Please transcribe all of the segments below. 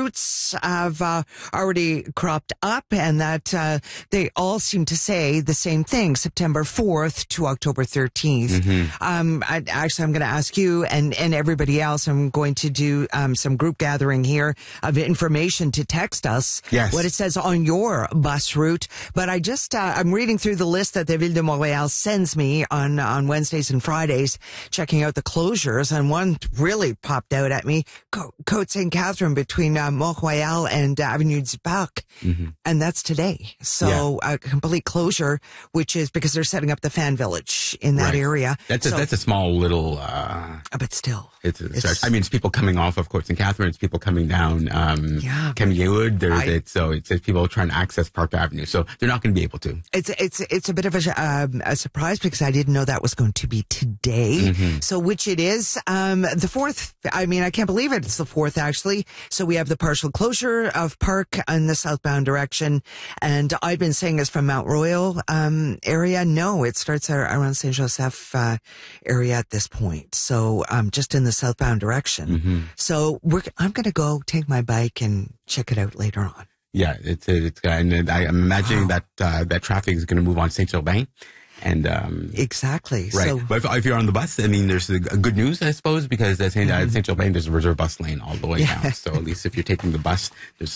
roots have already cropped up, and that they all seem to say the same thing, September 4th to October 13th. I'm going to ask you and everybody else, I'm going to do some group gathering here of information to text us what it says on your bus route. But I'm reading through the list that the Ville de Montréal sends me on Wednesdays and Fridays, checking out the closures, and one really popped out at me, Côte St. Catherine between Mont-Royal and Avenue du Parc, and that's today. So a complete closure, which is because they're setting up the fan village in that area. That's a small little... but still. It's people coming off of Côte St. Catherine, it's people coming down Camillewood, so it's people trying to access Park Avenue, so they're not going to be able to. It's a bit of a surprise because I didn't know that was going to be today. So which it is, the 4th. I mean, I can't believe it. It's the 4th actually. So we have the partial closure of Park in the southbound direction, and I've been saying it's from Mount Royal area. No, it starts around Saint Joseph area at this point. So just in the southbound direction. So I'm going to go take my bike and check it out later on. Yeah, it's and I'm imagining that traffic is going to move on Saint-Urbain. And exactly. Right. So, but if you're on the bus, I mean, there's a good news, I suppose, because at Saint-Urbain, there's a reserve bus lane all the way down. So at least if you're taking the bus, there's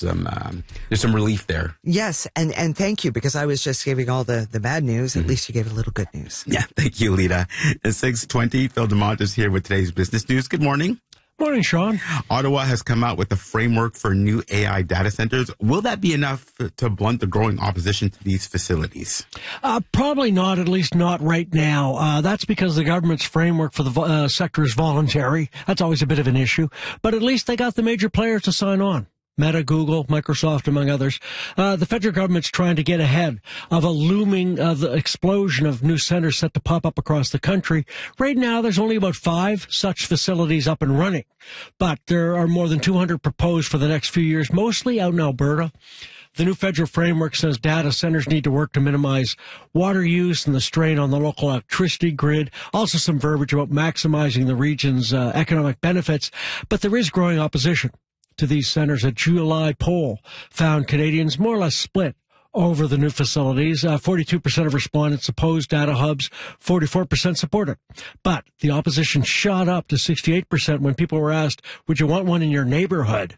some relief there. Yes, and thank you, because I was just giving all the bad news. At least you gave a little good news. Yeah, thank you, Lita. At 6:20, Phil Dumont is here with today's business news. Good morning. Morning, Sean. Ottawa has come out with a framework for new AI data centers. Will that be enough to blunt the growing opposition to these facilities? Probably not, at least not right now. That's because the government's framework for the sector is voluntary. That's always a bit of an issue. But at least they got the major players to sign on. Meta, Google, Microsoft, among others. The federal government's trying to get ahead of a looming the explosion of new centers set to pop up across the country. Right now, there's only about 5 such facilities up and running, but there are more than 200 proposed for the next few years, mostly out in Alberta. The new federal framework says data centers need to work to minimize water use and the strain on the local electricity grid. Also some verbiage about maximizing the region's economic benefits, but there is growing opposition to these centers. A July poll found Canadians more or less split over the new facilities. 42% of respondents opposed data hubs, 44% supported. But the opposition shot up to 68% when people were asked, would you want one in your neighborhood?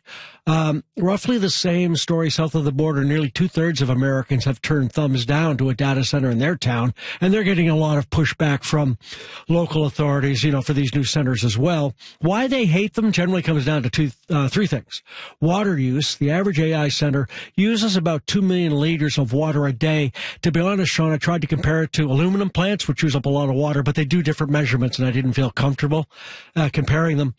Roughly the same story south of the border. Nearly 2/3 of Americans have turned thumbs down to a data center in their town, and they're getting a lot of pushback from local authorities, for these new centers as well. Why they hate them generally comes down to three things. Water use. The average AI center uses about 2 million liters of water a day. To be honest, Sean, I tried to compare it to aluminum plants, which use up a lot of water, but they do different measurements, and I didn't feel comfortable comparing them.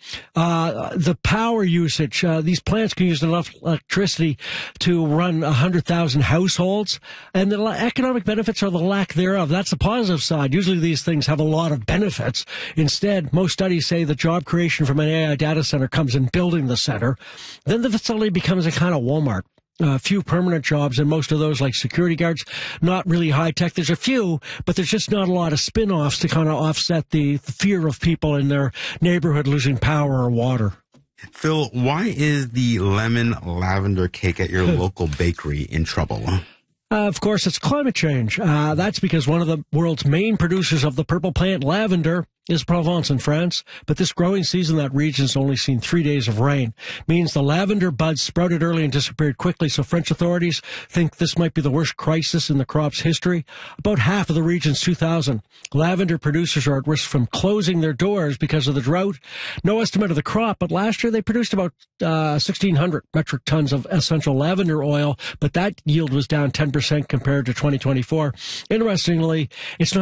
The power usage. These plants can use enough electricity to run 100,000 households, and the economic benefits are the lack thereof. That's the positive side. Usually these things have a lot of benefits. Instead, most studies say the job creation from an AI data center comes in building the center. Then the facility becomes a kind of Walmart. A few permanent jobs, and most of those, like security guards, not really high tech. There's a few, but there's just not a lot of spin-offs to kind of offset the fear of people in their neighborhood losing power or water. Phil, why is the lemon lavender cake at your local bakery in trouble? Of course, it's climate change. That's because one of the world's main producers of the purple plant, lavender, is Provence in France, but this growing season that region's only seen 3 days of rain. Means the lavender buds sprouted early and disappeared quickly, so French authorities think this might be the worst crisis in the crop's history. About half of the region's 2,000 lavender producers are at risk from closing their doors because of the drought. No estimate of the crop, but last year they produced about 1,600 metric tons of essential lavender oil, but that yield was down 10% compared to 2024. Interestingly, it's not